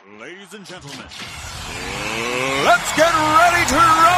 Ladies and gentlemen, let's get ready to run!